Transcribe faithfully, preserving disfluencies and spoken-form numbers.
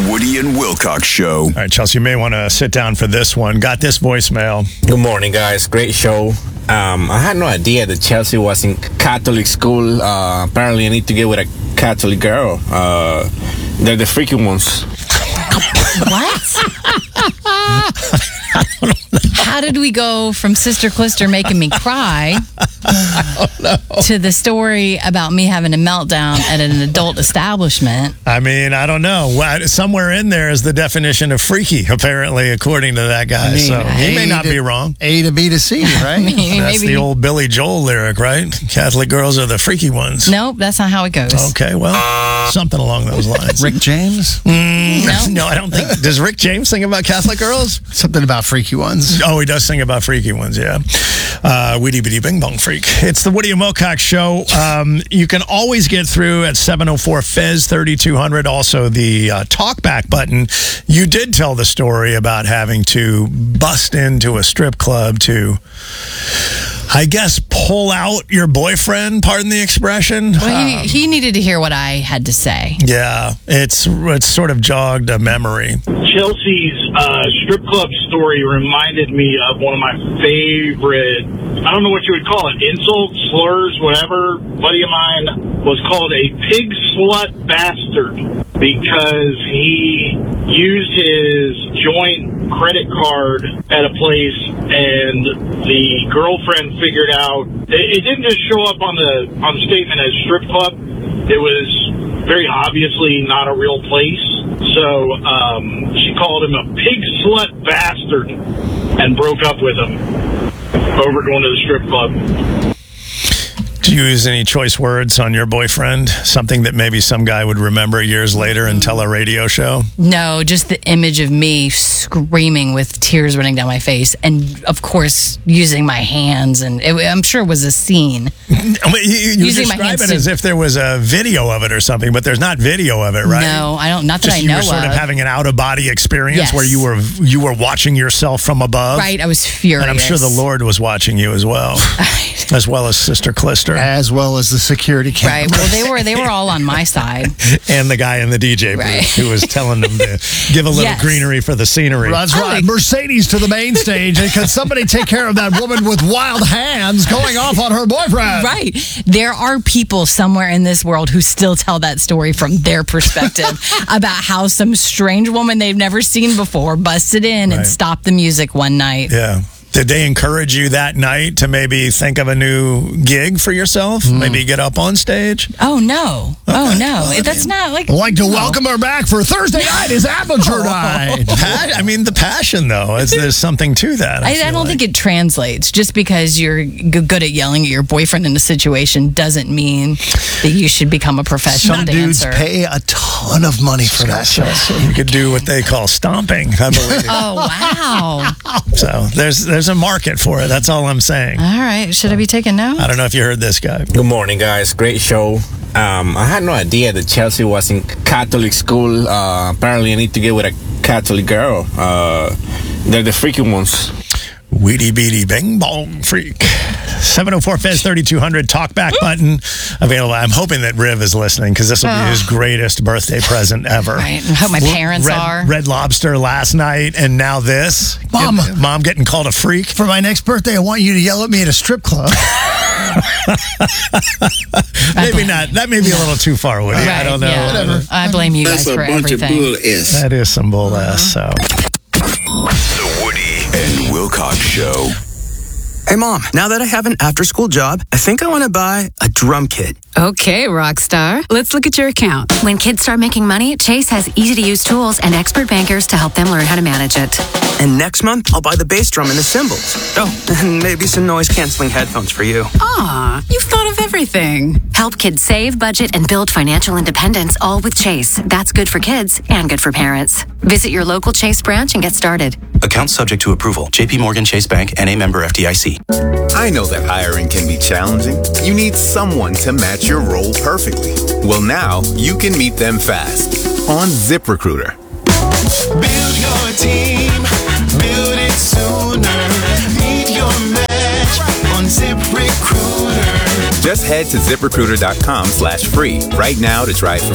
Woody and Wilcox Show. All right, Chelsea, you may want to sit down for this one. Got this voicemail. Good morning, guys. Great show. Um, I had no idea that Chelsea was in Catholic school. Uh, apparently, I need to get with a Catholic girl. Uh, they're the freaky ones. What? How did we go from Sister Clister making me cry to the story about me having a meltdown at an adult establishment? I mean, I don't know. Well, somewhere in there is the definition of freaky, apparently, according to that guy. I mean, so he may A not to- be wrong. A to B to C, right? Maybe- That's maybe- the old Billy Joel lyric, right? Catholic girls are the freaky ones. Nope, that's not how it goes. Okay, well, something along those lines. Rick James? Mm, No. no, I don't think. Does Rick James sing about Catholic girls? Something about freaky ones. Oh, he does sing about freaky ones, yeah. Uh, Weedy Bitty Bing Bong Freak. It's the Woody and Wilcox Show. Um, you can always get through at seven oh four Fez thirty-two hundred. Also, the uh, talkback button. You did tell the story about having to bust into a strip club to, I guess, pull out your boyfriend, pardon the expression. Well, Um, he, he needed to hear what I had to say. yeah, it's, it's sort of jogged a memory. Chelsea's uh, strip club story reminded me of one of my favorite, I don't know what you would call it, insults, slurs, whatever. A buddy of mine was called a pig slut bastard because he used his joint credit card at a place and the girlfriend figured out, it, it didn't just show up on the, on the statement as strip club. It was very obviously not a real place. So um, she called him a pig slut bastard and broke up with him over going to the strip club. Do you use any choice words on your boyfriend? Something that maybe some guy would remember years later and tell a radio show? No, just the image of me screaming with tears running down my face, and of course using my hands, and it, I'm sure it was a scene. I mean, you you Using my describe hands it to- as if there was a video of it or something, but there's not video of it, right? No, I don't. Not that Just I you know were sort of of. having an out of body experience Yes. where you were you were watching yourself from above. Right, I was furious. And I'm sure the Lord was watching you as well, as well as Sister Clister As well as the security camera. Right. Well, they were they were all on my side. and the guy in the D J booth Right. who was telling them to give a little Yes. greenery for the scenery. That's I right. like- Mercedes to the main stage. And can somebody take care of that woman with wild hands going off on her boyfriend? Right. There are people somewhere in this world who still tell that story from their perspective about how some strange woman they've never seen before busted in Right. and stopped the music one night. Yeah. Did they encourage you that night to maybe think of a new gig for yourself? Maybe get up on stage? Oh, no. Oh, no. That's not like. I'd like to no. welcome her back for Thursday night is amateur night. Pa- I mean, the passion, though, is there's something to that. I, I feel don't like. think it translates. Just because you're g- good at yelling at your boyfriend in a situation doesn't mean that you should become a professional Some dudes dancer. pay a ton of money for that shit. You could do what they call stomping, I believe. Oh, wow. So there's there's a market for it. That's all I'm saying. All right. Should I be taking notes? I don't know if you heard this guy. Good morning, guys. Great show. Um, I had no idea that Chelsea was in Catholic school. Uh, apparently, I need to get with a Catholic girl. Uh, they're the freaky ones. Weedy beady bing bong freak. seven oh four Fez thirty-two hundred talkback button available. I'm hoping that Riv is listening because this will be his greatest birthday present ever. Right. I hope my parents Red, are. Red Lobster last night and now this. Mom. Get- Mom getting called a freak. For my next birthday, I want you to yell at me at a strip club. Maybe not. That may be a little too far away. I Right, don't know. yeah. Whatever. I blame you guys for everything. That is some bull ass. So. The Woody and Wilcox Show. Hey, Mom, now that I have an after-school job, I think I want to buy a drum kit. Okay, Rockstar. Let's look at your account. When kids start making money, Chase has easy-to-use tools and expert bankers to help them learn how to manage it. And next month, I'll buy the bass drum and the cymbals. Oh, and maybe some noise-canceling headphones for you. Aw, you've thought of everything. Help kids save, budget, and build financial independence, all with Chase. That's good for kids and good for parents. Visit your local Chase branch and get started. Account subject to approval. J P Morgan Chase Bank, N A member F D I C. I know that hiring can be challenging. You need someone to match your role perfectly. Well, now you can meet them fast on ZipRecruiter. Build your team, build it sooner. Meet your match on ZipRecruiter. Just head to ZipRecruiter.com slash free right now to try it for